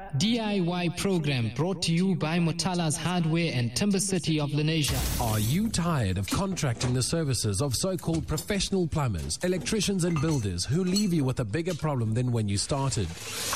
DIY program brought to you by Motala's Hardware and Timber City of Lenasia. Are you tired of contracting the services of so-called professional plumbers, electricians and builders who leave you with a bigger problem than when you started?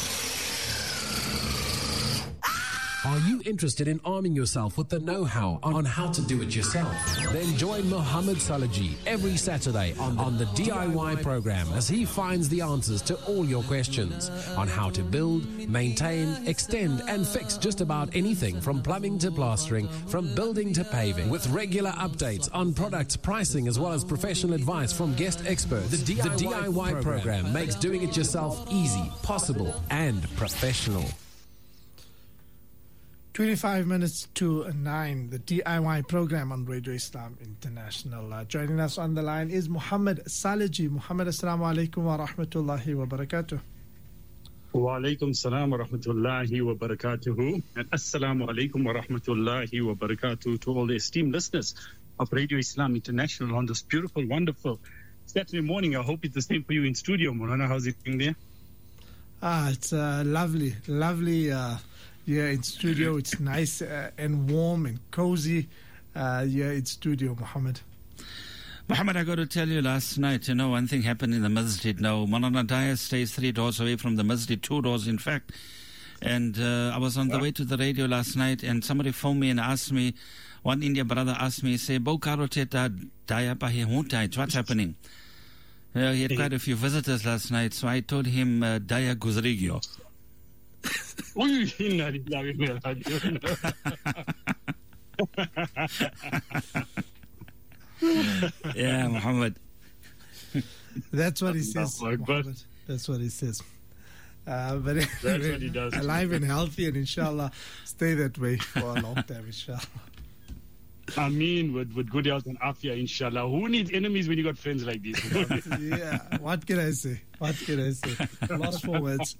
Are you interested in arming yourself with the know-how on how to do it yourself? Then join Mohammed Salaji every Saturday on the DIY program as he finds the answers to all your questions on how to build, maintain, extend and fix just about anything from plumbing to plastering, from building to paving, with regular updates on products, pricing as well as professional advice from guest experts. The DIY program makes doing it yourself easy, possible and professional. 25 minutes to 9, the DIY program on Radio Islam International. Joining us on the line is Muhammad Salaji. Muhammad, assalamu alaikum wa rahmatullahi wa barakatuh. Wa alaikum salam wa rahmatullahi wa barakatuhu. And assalamu alaikum wa rahmatullahi wa barakatuh to all the esteemed listeners of Radio Islam International on this beautiful, wonderful Saturday morning. I hope it's the same for you in studio. Morana, how's it going there? It's lovely here in studio. It's nice and warm and cozy here in studio, Muhammad. Muhammad, I got to tell you, last night, one thing happened in the masjid. Now, Maulana Daya stays 3 doors away from the masjid, 2 doors in fact. And I was on the way to the radio last night, and somebody phoned me and asked me, one Indian brother asked me, say, Bokaro Teta Daya Pahi Huntai, what's happening? He had quite a few visitors last night, so I told him, Daya Guzrigyo. Yeah, Muhammad. That's what he says. Muhammad. That's what he says. But that's what he does. Alive and healthy, and inshallah, stay that way for a long time, inshallah. I mean, with good health and afia, inshallah. Who needs enemies when you got friends like this? Yeah, what can I say? Lost for words.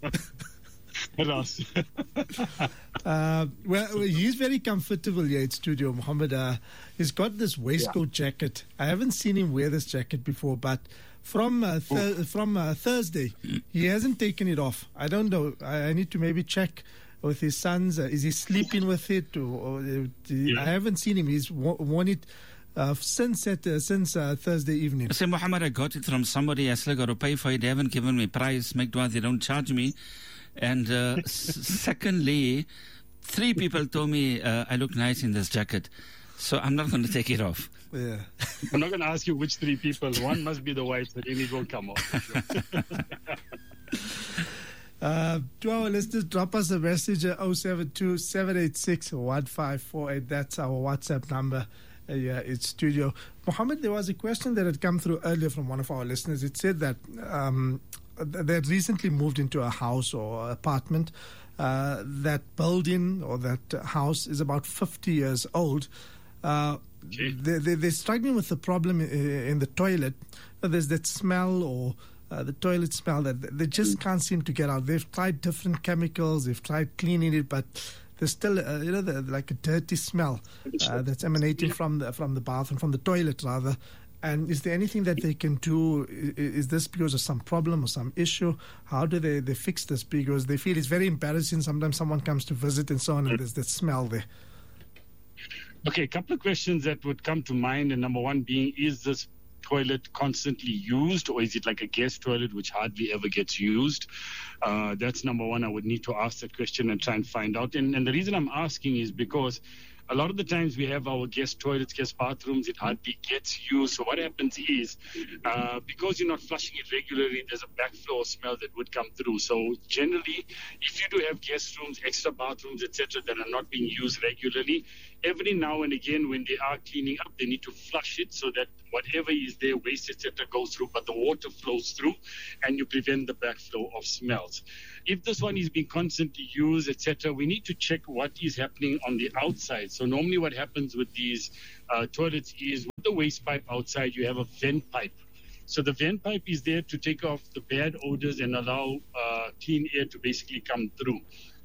Well, he's very comfortable here at studio, Muhammad. He's got this waistcoat jacket. I haven't seen him wear this jacket before, but from Thursday, he hasn't taken it off. I don't know. I need to maybe check with his sons. Is he sleeping with it? I haven't seen him. He's worn it since Thursday evening. I say, Muhammad, I got it from somebody. I still got to pay for it. They haven't given me price. Make dua, they don't charge me. And secondly, 3 people told me I look nice in this jacket. So I'm not going to take it off. Yeah. I'm not going to ask you which 3 people. One must be the wife, but then it won't come off. To our listeners, drop us a message at 072-786-1548. That's our WhatsApp number. It's studio. Muhammad, there was a question that had come through earlier from one of our listeners. It said that they had recently moved into a house or apartment. That building or that house is about 50 years old. They're struggling with the problem in the toilet. There's that smell or the toilet smell that they just can't seem to get out. They've tried different chemicals. They've tried cleaning it, but there's still, like a dirty smell that's emanating from the bathroom, from the toilet rather. And is there anything that they can do? Is this because of some problem or some issue? How do they fix this? Because they feel it's very embarrassing. Sometimes someone comes to visit and so on, and there's that smell there. Okay, a couple of questions that would come to mind. And number one being, is this toilet constantly used, or is it like a guest toilet which hardly ever gets used? That's number one. I would need to ask that question and try and find out. And the reason I'm asking is because a lot of the times we have our guest toilets, guest bathrooms, it hardly gets used. So what happens is, because you're not flushing it regularly, there's a backflow smell that would come through. So generally, if you do have guest rooms, extra bathrooms, etc., that are not being used regularly, every now and again when they are cleaning up, they need to flush it so that whatever is there, waste, etc., goes through, but the water flows through and you prevent the backflow of smells. If this one is being constantly used, etc., we need to check what is happening on the outside. So normally what happens with these toilets is with the waste pipe outside, you have a vent pipe. So the vent pipe is there to take off the bad odors and allow clean air to basically come through.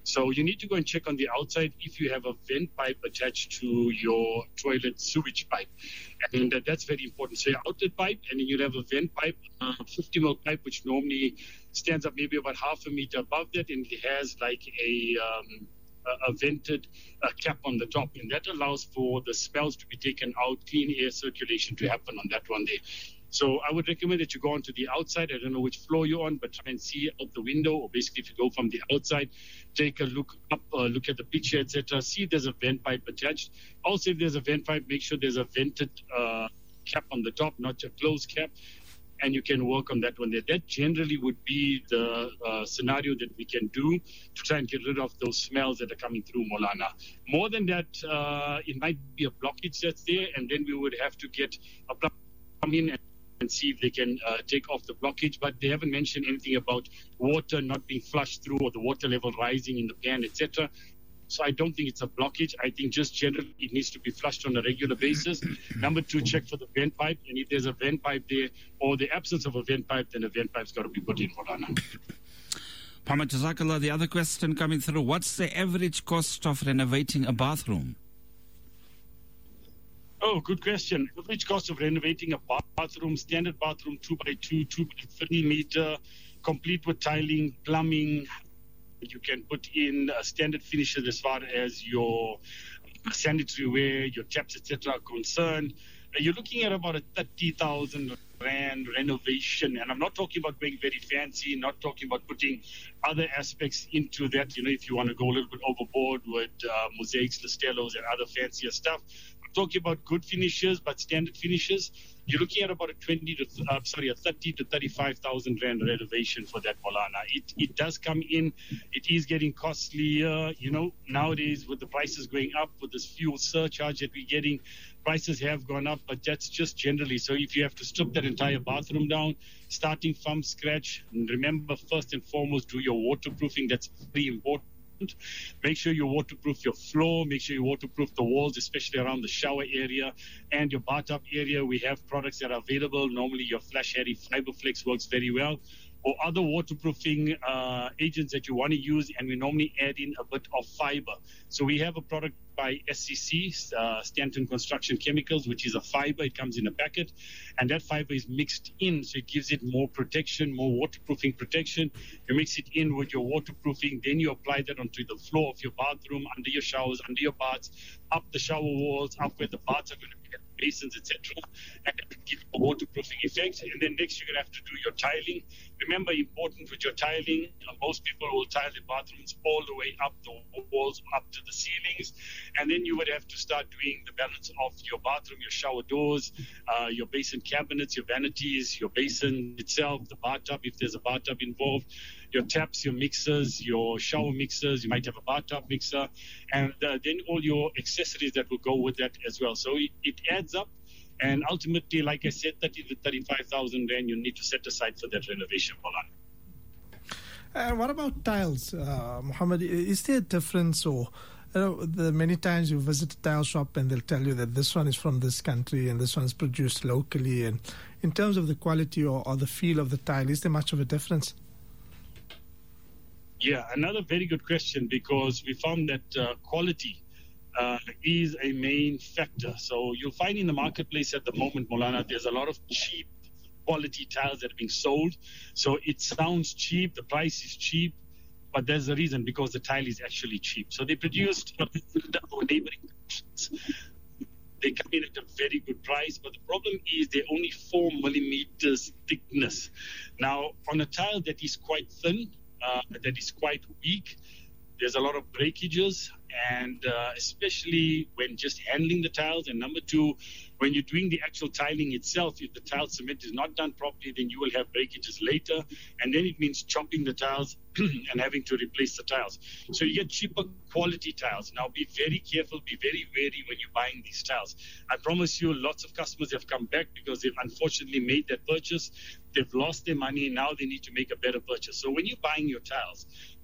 So you need to go and check on the outside if you have a vent pipe attached to your toilet sewage pipe. And that's very important. So your outlet pipe, and then you'll have a vent pipe, 50 mil pipe, which normally stands up maybe about half a meter above that, and it has like a vented cap on the top. And that allows for the smells to be taken out, clean air circulation to happen on that one there. So I would recommend that you go onto the outside. I don't know which floor you're on, but try and see out the window, or basically if you go from the outside, take a look up, look at the picture, etc. See if there's a vent pipe attached. Also, if there's a vent pipe, make sure there's a vented cap on the top, not a closed cap, and you can work on that one there. That generally would be the scenario that we can do to try and get rid of those smells that are coming through, Molana. More than that, it might be a blockage that's there, and then we would have to get a plumber come in and see if they can take off the blockage. But they haven't mentioned anything about water not being flushed through or the water level rising in the pan, etc. So I don't think it's a blockage. I think just generally it needs to be flushed on a regular basis. Number two, check for the vent pipe. And if there's a vent pipe there or the absence of a vent pipe, then a vent pipe's got to be put in, Molana. Muhammad Jazakallah, the other question coming through, what's the average cost of renovating a bathroom? Oh, good question. Average cost of renovating a bathroom, standard bathroom, 2x2, 2x3 meter, complete with tiling, plumbing. You can put in standard finishes as far as your sanitary ware, your taps, etc. are concerned. You're looking at about a 30,000 rand renovation. And I'm not talking about going very fancy, not talking about putting other aspects into that. You know, if you want to go a little bit overboard with mosaics, listellos, and other fancier stuff. I'm talking about good finishes, but standard finishes. You're looking at about a 30 to 35,000 rand renovation for that, Molana. It does come in. It is getting costlier. You know, nowadays with the prices going up, with this fuel surcharge that we're getting, prices have gone up, but that's just generally. So if you have to strip that entire bathroom down, starting from scratch, and remember first and foremost, do your waterproofing. That's very important. Make sure you waterproof your floor. Make sure you waterproof the walls, especially around the shower area and your bathtub area. We have products that are available. Normally, your Flash Harry Fiberflex works very well, or other waterproofing agents that you want to use, and we normally add in a bit of fiber. So we have a product by SCC, Stanton Construction Chemicals, which is a fiber. It comes in a packet, and that fiber is mixed in, so it gives it more protection, more waterproofing protection. You mix it in with your waterproofing, then you apply that onto the floor of your bathroom, under your showers, under your baths, up the shower walls, up where the baths are going to be, basins, etc., and give a waterproofing effect. And then next you're going to have to do your tiling. Remember, important with your tiling, most people will tile their bathrooms all the way up the walls, up to the ceilings, and then you would have to start doing the balance of your bathroom, your shower doors, your basin cabinets, your vanities, your basin itself, the bathtub if there's a bathtub involved, your taps, your mixers, your shower mixers. You might have a bathtub mixer, and then all your accessories that will go with that as well. So it adds up, and ultimately, like I said, 30 to 35,000 rand you need to set aside for that renovation, Polan. What about tiles, Muhammad? Is there a difference, or many times you visit a tile shop and they'll tell you that this one is from this country and this one is produced locally, and in terms of the quality or the feel of the tile, is there much of a difference? Yeah, another very good question, because we found that quality is a main factor. So you'll find in the marketplace at the moment, Molana, there's a lot of cheap quality tiles that are being sold. So it sounds cheap, the price is cheap, but there's a reason, because the tile is actually cheap. So they produced neighboring countries. They come in at a very good price, but the problem is they're only 4 millimeters thickness. Now, on a tile that is quite thin, that is quite weak, there's a lot of breakages, and especially when just handling the tiles. And number two, when you're doing the actual tiling itself, if the tile cement is not done properly, then you will have breakages later, and then it means chopping the tiles and having to replace the tiles. So you get cheaper quality tiles. Now be very careful, be very wary when you're buying these tiles. I promise you, lots of customers have come back because they've unfortunately made that purchase. They've lost their money, now they need to make a better purchase. So when you're buying your tiles,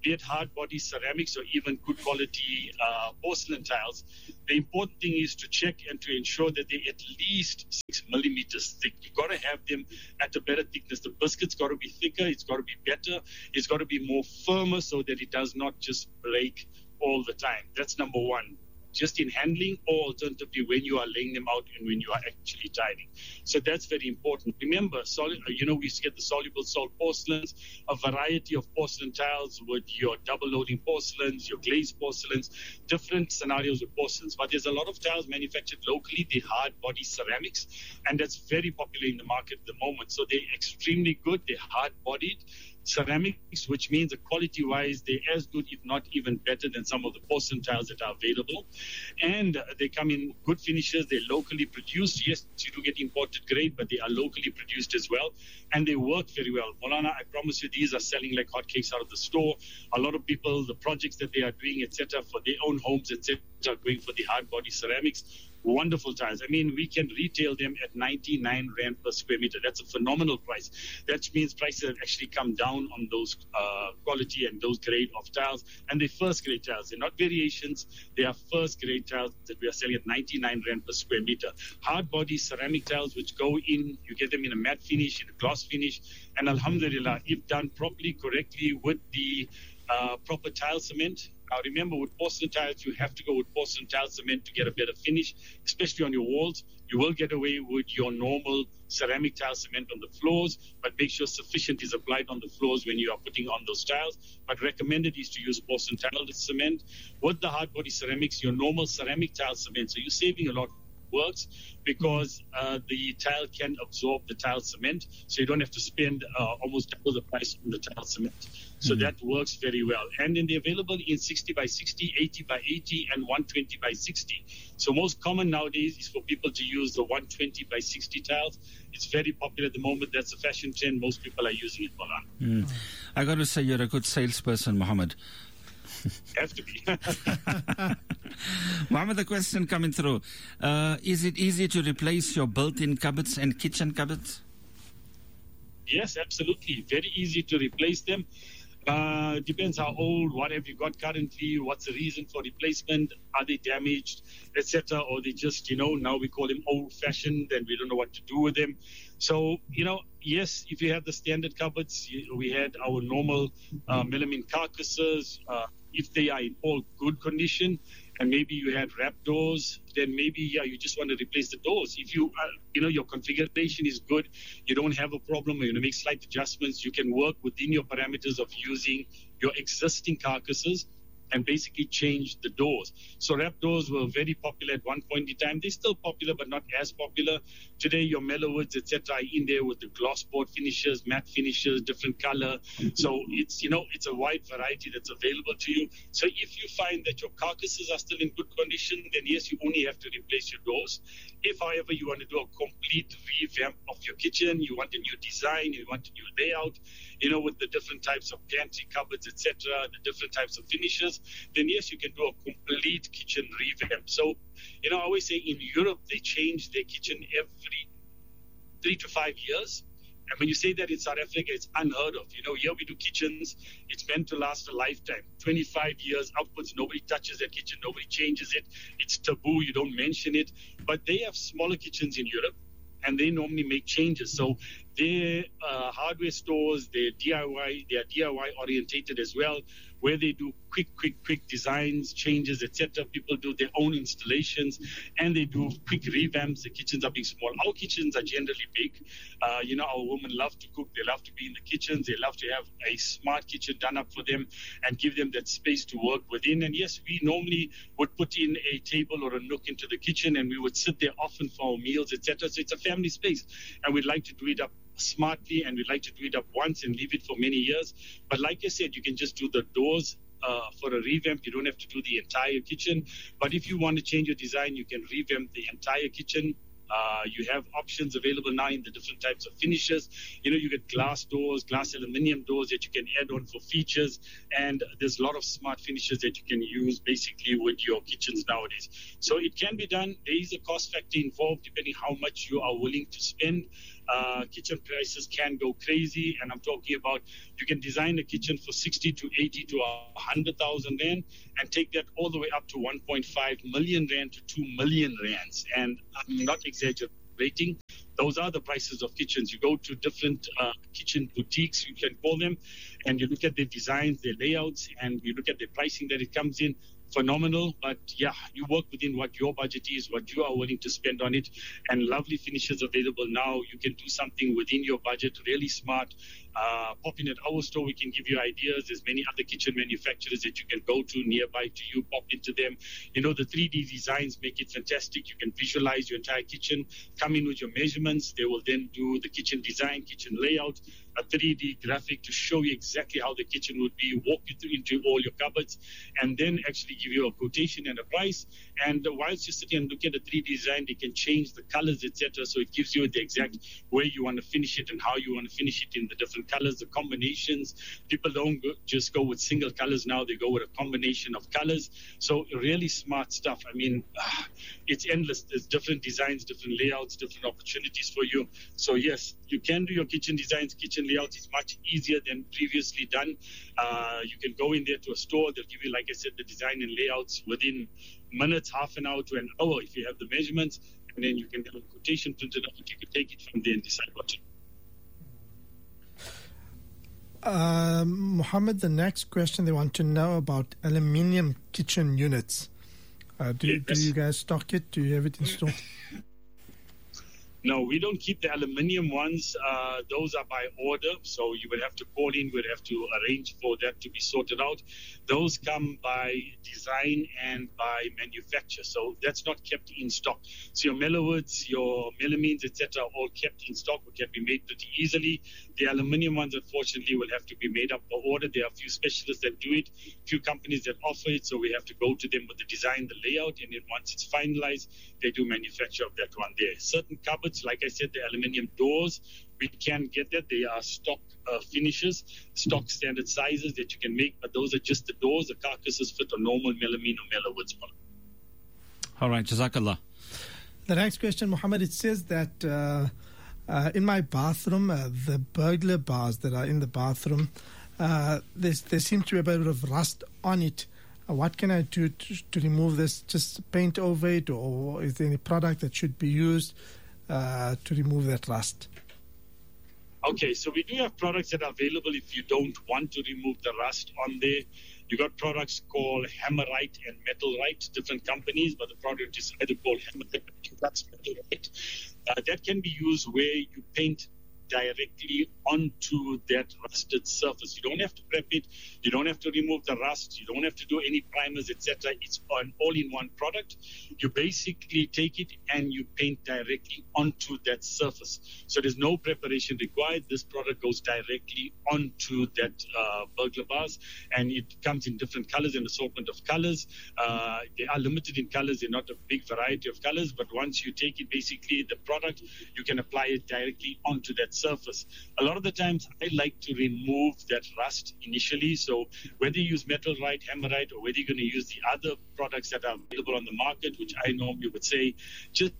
be it hard body ceramics or even good quality porcelain tiles, the important thing is to check and to ensure that they're at least 6 millimeters thick. You've got to have them at a better thickness. The biscuit's got to be thicker, it's got to be better, it's got to be more firmer so that it does not just break all the time. That's number one. Just in handling, or alternatively when you are laying them out and when you are actually tiling. So that's very important. Remember, we used to get the soluble salt porcelains, a variety of porcelain tiles with your double loading porcelains, your glazed porcelains, different scenarios with porcelains. But there's a lot of tiles manufactured locally, the hard body ceramics, and that's very popular in the market at the moment. So they're extremely good, they're hard bodied ceramics, which means quality-wise, they're as good, if not even better than some of the porcelain tiles that are available. And they come in good finishes. They're locally produced. Yes, you do get imported grade, but they are locally produced as well. And they work very well. Maulana, I promise you, these are selling like hotcakes out of the store. A lot of people, the projects that they are doing, etc., for their own homes, etc., are going for the hard body ceramics. Wonderful tiles. I mean, we can retail them at 99 Rand per square meter. That's a phenomenal price. That means prices have actually come down on those quality and those grade of tiles. And they're first grade tiles. They're not variations. They are first grade tiles that we are selling at 99 Rand per square meter. Hard body ceramic tiles which go in, you get them in a matte finish, in a gloss finish. And alhamdulillah, if done properly, correctly with the proper tile cement. Now remember, with porcelain tiles, you have to go with porcelain tile cement to get a better finish, especially on your walls. You will get away with your normal ceramic tile cement on the floors, but make sure sufficient is applied on the floors when you are putting on those tiles. But recommended is to use porcelain tile cement. With the hard body ceramics, your normal ceramic tile cement, so you're saving a lot. Works because the tile can absorb the tile cement, so you don't have to spend almost double the price on the tile cement. So that works very well. And then they're available in 60 by 60, 80 by 80, and 120 by 60. So most common nowadays is for people to use the 120 by 60 tiles. It's very popular at the moment. That's a fashion trend. Most people are using it, Maulana. I got to say, you're a good salesperson, Mohammed. Have to be. Mohammed, the question coming through. Is it easy to replace your built-in cupboards and kitchen cupboards? Yes, absolutely. Very easy to replace them. Depends how old, what have you got currently, what's the reason for replacement, are they damaged, etc. Or they just, now we call them old-fashioned and we don't know what to do with them. So, yes, if you have the standard cupboards, we had our normal melamine carcasses. If they are in all good condition, and maybe you had wrap doors, then maybe, you just want to replace the doors. If you, your configuration is good, you don't have a problem, you're going to make slight adjustments, you can work within your parameters of using your existing carcasses and basically change the doors. So wrap doors were very popular at one point in time. They're still popular, but not as popular. Today, your mellowwoods, etc., are in there with the gloss board finishes, matte finishes, different color. So it's a wide variety that's available to you. So if you find that your carcasses are still in good condition, then yes, you only have to replace your doors. If, however, you want to do a complete revamp of your kitchen, you want a new design, you want a new layout, with the different types of pantry cupboards, etc., the different types of finishes, then yes, you can do a complete kitchen revamp. So, I always say in Europe, they change their kitchen every 3 to 5 years. And when you say that in South Africa, it's unheard of. Here we do kitchens. It's meant to last a lifetime. 25 years upwards, nobody touches that kitchen. Nobody changes it. It's taboo. You don't mention it. But they have smaller kitchens in Europe, and they normally make changes. So their hardware stores, they are DIY orientated as well, where they do quick designs, changes, etc. People do their own installations, and they do quick revamps. The kitchens are being small. Our kitchens are generally big. Our women love to cook. They love to be in the kitchens. They love to have a smart kitchen done up for them and give them that space to work within. And yes, we normally would put in a table or a nook into the kitchen, and we would sit there often for our meals, etc. So it's a family space, and we'd like to do it up smartly, and we'd like to do it up once and leave it for many years. But like I said, you can just do the doors for a revamp. You don't have to do the entire kitchen. But if you want to change your design, you can revamp the entire kitchen. You have options available now in the different types of finishes. You get glass doors, glass aluminium doors that you can add on for features. And there's a lot of smart finishes that you can use basically with your kitchens nowadays. So it can be done. There is a cost factor involved depending how much you are willing to spend. kitchen prices can go crazy, and I'm talking about you can design a kitchen for 60 to 80 to 100,000 rand and take that all the way up to 1.5 million rand to 2 million rands. And I'm not exaggerating. Those are the prices of kitchens. You go to different kitchen boutiques, you can call them, and you look at their designs, their layouts, and you look at the pricing that it comes in. Phenomenal, but yeah, you work within what your budget is, what you are willing to spend on it, and lovely finishes available now. You can do something within your budget, really smart. Pop in at our store, we can give you ideas. There's many other kitchen manufacturers that you can go to nearby to you, pop into them. You know, the 3D designs make it fantastic. You can visualize your entire kitchen, come in with your measurements. They will then do the kitchen design, kitchen layout, a 3D graphic to show you exactly how the kitchen would be, walk you through into all your cupboards, and then actually give you a quotation and a price. And whilst you're sitting and looking at the 3D design, they can change the colors, etc. So it gives you the exact way you want to finish it and how you want to finish it in the different colors, the combinations. People don't just go with single colors now, they go with a combination of colors. So really smart stuff. I mean, it's endless. There's different designs, different layouts, different opportunities for you. So yes, you can do your kitchen designs, kitchen layouts. It's much easier than previously done. You can go in there to a store. They'll give you, like I said, the design and layouts within minutes, half an hour to an hour if you have the measurements. And then you can have a quotation printed out. You can take it from there and decide what to do. Mohammed, the next question, they want to know about aluminium kitchen units. Do you guys stock it? Do you have it in store? No, we don't keep the aluminium ones. Those are by order. So you would have to call in, you would have to arrange for that to be sorted out. Those come by design and by manufacture. So that's not kept in stock. So your Mellowoods, your melamines, etc., are all kept in stock or can be made pretty easily. The aluminium ones, unfortunately, will have to be made up by order. There are a few specialists that do it, a few companies that offer it. So we have to go to them with the design, the layout, and then once it's finalized, they do manufacture of that one there. Certain cupboards, like I said, the aluminium doors, we can get that. They are stock finishes, stock standard sizes that you can make, but those are just the doors. The carcasses fit a normal melamine or Mellowoods model. All right, Jazakallah. The next question, Mohammed, it says that in my bathroom, the burglar bars that are in the bathroom, there seems to be a bit of rust on it. What can I do to remove this? Just paint over it, or is there any product that should be used to remove that rust? Okay, so we do have products that are available if you don't want to remove the rust on there. You got products called Hammerite and Metalrite, different companies, but the product is either called Hammerite or Metalrite. That can be used where you paint directly onto that rusted surface. You don't have to prep it. You don't have to remove the rust. You don't have to do any primers, etc. It's an all-in-one product. You basically take it and you paint directly onto that surface. So there's no preparation required. This product goes directly onto that burglar bars, and it comes in different colors, an assortment of colors. They are limited in colors. They're not a big variety of colors, but once you take it, basically the product, you can apply it directly onto that surface. A lot of the times I like to remove that rust initially. So whether you use Metalrite, Hammerite, or whether you're going to use the other products that are available on the market, which I normally would say, just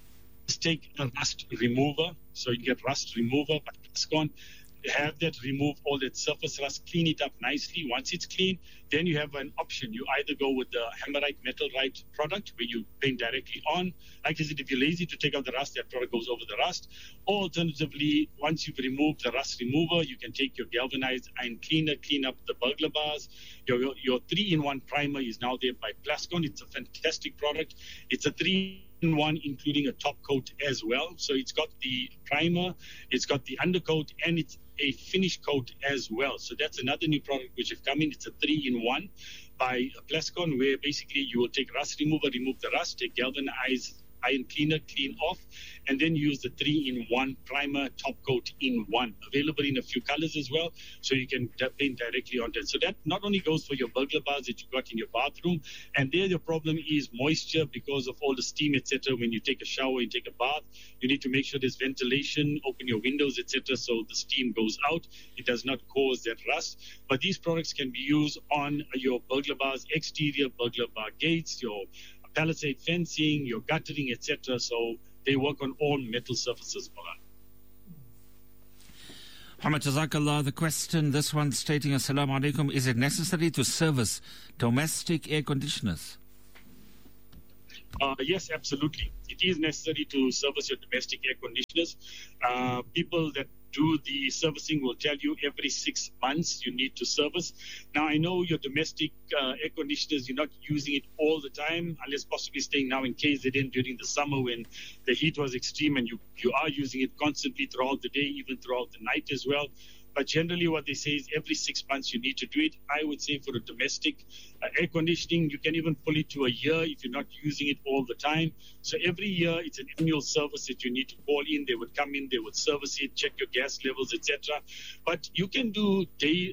take a rust remover. So you get rust remover by Plascon. Have that remove all that surface rust, clean it up nicely. Once it's clean, then you have an option. You either go with the Hammerite Metalrite product where you paint directly on. Like I said, if you're lazy to take out the rust, that product goes over the rust. Or alternatively, once you've removed the rust remover, you can take your galvanized iron cleaner, clean up the burglar bars. Your 3-in-1 primer is now there by Plascon. It's a fantastic product. It's a 3-in-1, including a top coat as well. So it's got the primer, it's got the undercoat, and it's a finish coat as well. So that's another new product which have come in. It's a 3-in-1 by Plascon, where basically you will take rust remover, remove the rust, take galvanized iron cleaner, clean off, and then use the 3-in-1 primer top coat in one. Available in a few colors as well, so you can paint directly onto it. So that not only goes for your burglar bars that you got in your bathroom, and there your problem is moisture because of all the steam, etc. When you take a shower and take a bath, you need to make sure there's ventilation, open your windows, etc. so the steam goes out. It does not cause that rust. But these products can be used on your burglar bars, exterior burglar bar gates, your palisade fencing, your guttering, etc. So they work on all metal surfaces. Muhammad, Jazakallah. The question, this one stating, Assalamu alaikum, is it necessary to service domestic air conditioners? Yes, absolutely. It is necessary to service your domestic air conditioners. People that do the servicing will tell you every 6 months you need to service. Now, I know your domestic air conditioners, you're not using it all the time, unless possibly staying now in KZN during the summer when the heat was extreme and you are using it constantly throughout the day, even throughout the night as well. But generally what they say is every 6 months you need to do it. I would say for a domestic air conditioning, you can even pull it to a year if you're not using it all the time. So every year it's an annual service that you need to call in. They would come in, they would service it, check your gas levels, etc. But you can do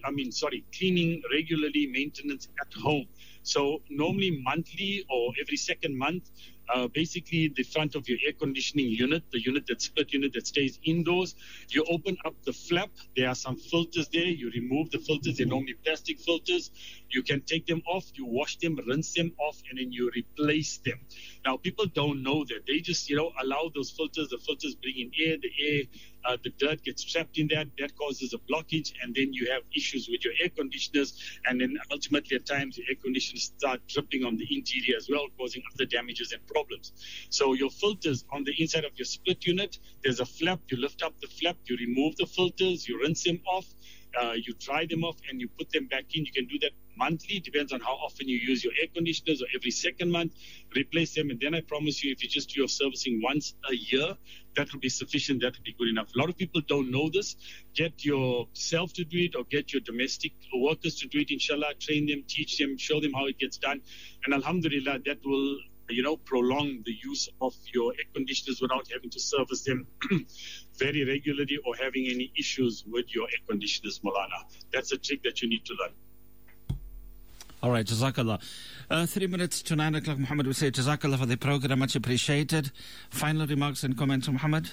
cleaning regularly, maintenance at home. So normally monthly or every second month, basically the front of your air conditioning unit, the unit, that split unit that stays indoors, you open up the flap. There are some filters there. You remove the filters. They're normally plastic filters. You can take them off, you wash them, rinse them off, and then you replace them. Now, people don't know that. They just, allow those filters. The filters bring in air. The dirt gets trapped in that. That causes a blockage, and then you have issues with your air conditioners. And then ultimately, at times, your air conditioners start dripping on the interior as well, causing other damages and problems. So your filters on the inside of your split unit, there's a flap. You lift up the flap, you remove the filters, you rinse them off. You dry them off and you put them back in. You can do that monthly. It depends on how often you use your air conditioners, or every second month. Replace them, and then I promise you, if you just do your servicing once a year, that will be sufficient. That will be good enough. A lot of people don't know this. Get yourself to do it, or get your domestic workers to do it, inshallah. Train them, teach them, show them how it gets done. And alhamdulillah, that will prolong the use of your air conditioners without having to service them very regularly or having any issues with your air conditioners, Maulana. That's a trick that you need to learn. All right, Jazakallah. 3 minutes to 9 o'clock, Muhammad. We say Jazakallah for the program. Much appreciated. Final remarks and comments, Muhammad?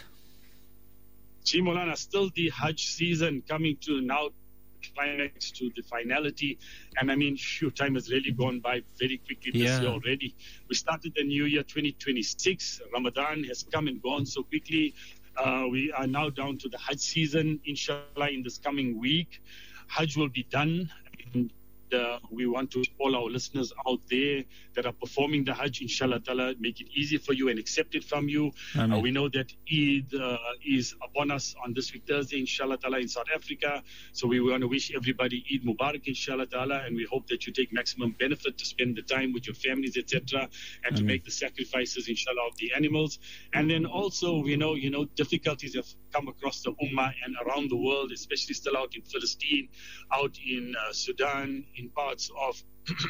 Gee, Maulana, still the Hajj season coming to now, climax to the finality, and I mean, time has really gone by very quickly this year already. We started the new year 2026. Ramadan has come and gone so quickly. We are now down to the Hajj season, inshallah, in this coming week. Hajj will be done, and we want to all our listeners out there that are performing the Hajj, inshallah ta'ala, make it easy for you and accept it from you. We know that Eid is upon us on this week, Thursday, inshallah ta'ala, in South Africa. So we want to wish everybody Eid Mubarak, inshallah ta'ala, and we hope that you take maximum benefit to spend the time with your families, etc., and to make the sacrifices, inshallah, of the animals. And then also, we know, difficulties have come across the Ummah and around the world, especially still out in Palestine, out in Sudan, in parts of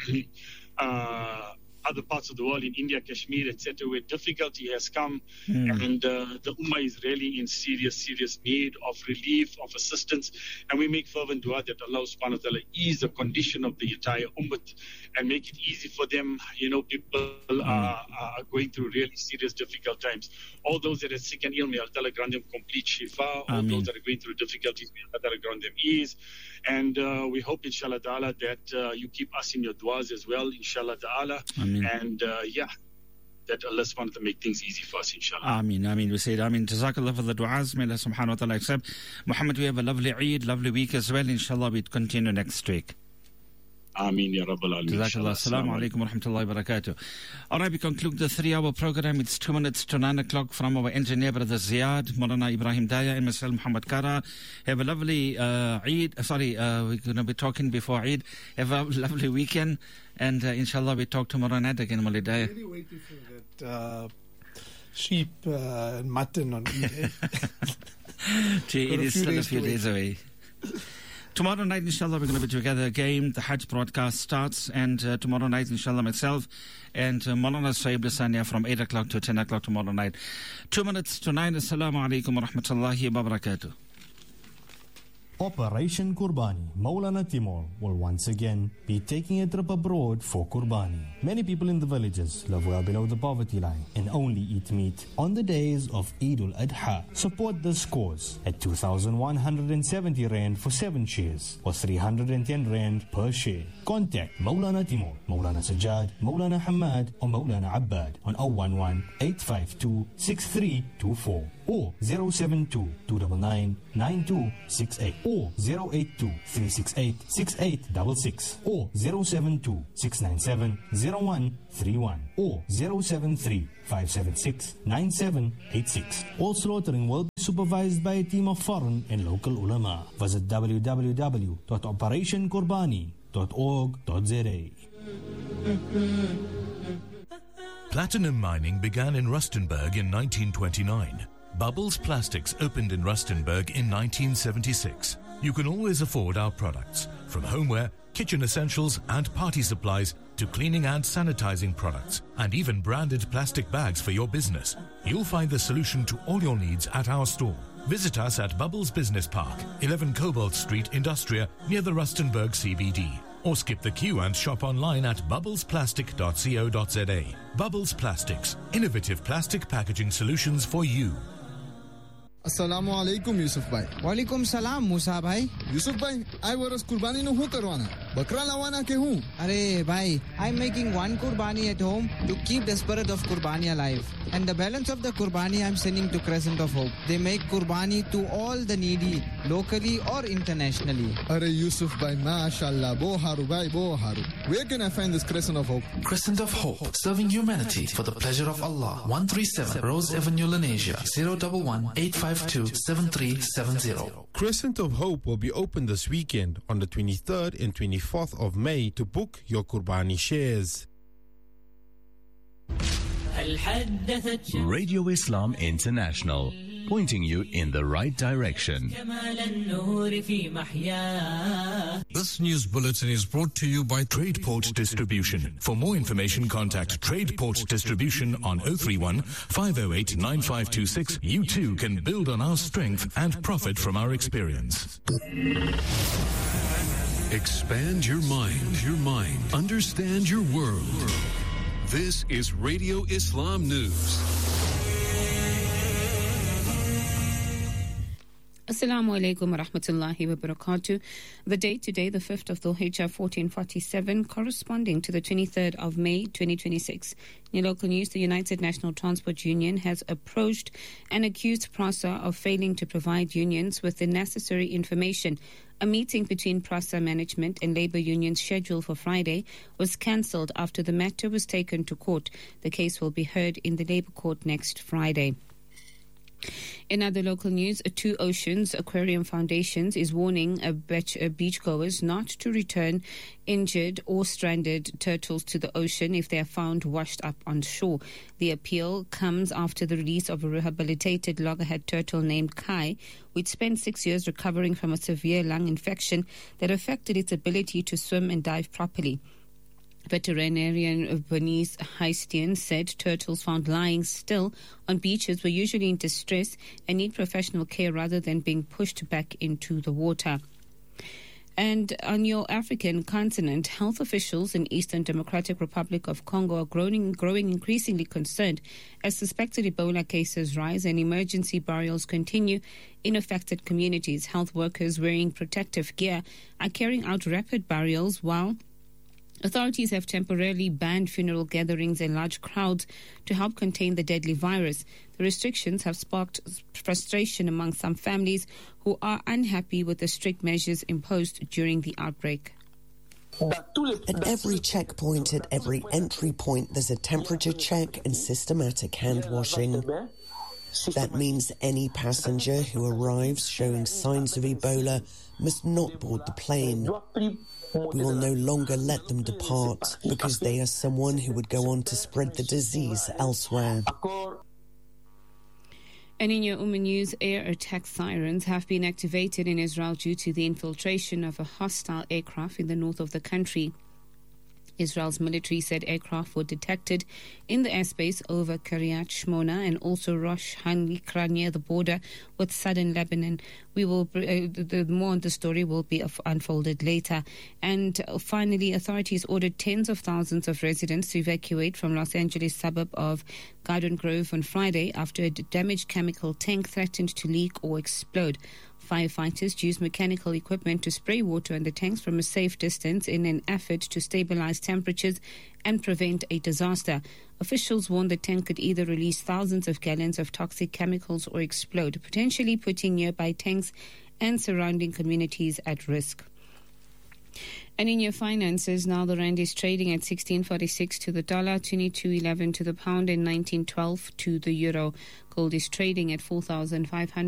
other parts of the world, in India, Kashmir, etc., where difficulty has come, and the Ummah is really in serious need of relief, of assistance. And we make fervent dua that Allah subhanahu wa ta'ala ease the condition of the entire Ummah and make it easy for them. People are going through really serious, difficult times. All those that are sick and ill, may Allah grant them complete shifa. All those that are going through difficulties, may Allah grant them ease. And we hope, inshallah ta'ala, that you keep us in your duas as well, inshallah ta'ala. And that Allah subhanahu wa ta'ala make things easy for us, inshallah. Ameen. We say Ameen. Jazakallah for the du'as. May Allah subhanahu wa ta'ala accept. Muhammad, we have a lovely Eid, lovely week as well. Inshallah, we continue next week. Ameen, ya Rabbal Alameen. Jazakallah. Assalamu alaikum wa rahmatullahi wa barakatuh. All right, we conclude the 3-hour program. It's 2 minutes to 9 o'clock from our engineer, Brother Ziad, Maulana Ibrahim Daya, and myself, Muhammad Kara. Have a lovely Eid. We're going to be talking before Eid. Have a lovely weekend. And inshallah, we talk tomorrow night again, Maulid Daya. I'm really waiting for that sheep and mutton on Eid. It is still a few days away. Tomorrow night, inshallah, we're going to be together again. The Hajj broadcast starts, and tomorrow night, inshallah, myself and Maulana Saib Lasania from 8 o'clock to 10 o'clock tomorrow night. 2 minutes to 9. Assalamu alaikum wa rahmatullahi wa barakatuh. Operation Kurbani, Maulana Timur will once again be taking a trip abroad for Kurbani. Many people in the villages live well below the poverty line and only eat meat on the days of Eid al-Adha. Support this cause at 2,170 Rand for 7 shares or 310 Rand per share. Contact Maulana Timur, Maulana Sajjad, Maulana Hamad or Maulana Abbad on 011-852-6324 or 072-299-9268 or 082-368-6866 or 072-697-0131 or 073-576-9786. All slaughtering will be supervised by a team of foreign and local ulama. Visit www.operationqurbani.org.za. Platinum mining began in Rustenburg in 1929. Bubbles Plastics opened in Rustenburg in 1976. You can always afford our products, from homeware, kitchen essentials and party supplies to cleaning and sanitizing products, and even branded plastic bags for your business. You'll find the solution to all your needs at our store. Visit us at Bubbles Business Park, 11 Cobalt Street, Industria, near the Rustenburg CBD. Or skip the queue and shop online at bubblesplastic.co.za. Bubbles Plastics, innovative plastic packaging solutions for you. Assalamu alaikum Yusuf bhai. Walaikum salam Musa bhai. Yusuf bhai, I waras kurbani no hu karwana. Bakra lawana ke hu? Arey bhai, I'm making one kurbani at home to keep the spirit of kurbani alive. And the balance of the kurbani I'm sending to Crescent of Hope. They make kurbani to all the needy, locally or internationally. Arey Yusuf bhai, mashallah, bo haru bhai, bo haru. Where can I find this Crescent of Hope? Crescent of Hope, serving humanity for the pleasure of Allah. 137 Rose Avenue, Lenasia. 011-852-7370. Crescent of Hope will be open this weekend on the 23rd and 24th of May to book your Kurbani shares. Radio Islam International, pointing you in the right direction. This news bulletin is brought to you by Tradeport Distribution. For more information, contact Tradeport Distribution on 031 508 9526. You too can build on our strength and profit from our experience. Expand your mind. Understand your world. This is Radio Islam News. Assalamu alaikum wa rahmatullahi wa barakatuh. The date today, the 5th of Dhul Hijjah 1447, corresponding to the 23rd of May 2026. In local news, the United National Transport Union has approached and accused PRASA of failing to provide unions with the necessary information. A meeting between PRASA management and labour unions scheduled for Friday was cancelled after the matter was taken to court. The case will be heard in the Labour Court next Friday. In other local news, Two Oceans Aquarium Foundations is warning beachgoers not to return injured or stranded turtles to the ocean if they are found washed up on shore. The appeal comes after the release of a rehabilitated loggerhead turtle named Kai, which spent 6 years recovering from a severe lung infection that affected its ability to swim and dive properly. Veterinarian Bernice Heistian said turtles found lying still on beaches were usually in distress and need professional care rather than being pushed back into the water. And on your African continent, health officials in Eastern Democratic Republic of Congo are growing increasingly concerned as suspected Ebola cases rise and emergency burials continue in affected communities. Health workers wearing protective gear are carrying out rapid burials while authorities have temporarily banned funeral gatherings and large crowds to help contain the deadly virus. The restrictions have sparked frustration among some families who are unhappy with the strict measures imposed during the outbreak. At every checkpoint, at every entry point, there's a temperature check and systematic hand washing. That means any passenger who arrives showing signs of Ebola must not board the plane. We will no longer let them depart because they are someone who would go on to spread the disease elsewhere. And in your news, air attack sirens have been activated in Israel due to the infiltration of a hostile aircraft in the north of the country. Israel's military said aircraft were detected in the airspace over Kiryat Shmona and also Rosh Hanikra near the border with southern Lebanon. We will more on the story will be unfolded later. And finally, authorities ordered tens of thousands of residents to evacuate from Los Angeles suburb of Garden Grove on Friday after a damaged chemical tank threatened to leak or explode. Firefighters used mechanical equipment to spray water on the tanks from a safe distance in an effort to stabilize temperatures and prevent a disaster. Officials warned the tank could either release thousands of gallons of toxic chemicals or explode, potentially putting nearby tanks and surrounding communities at risk. And in your finances, now the rand is trading at 16.46 to the dollar, 22.11 to the pound, and 19.12 to the euro. Gold is trading at 4,500.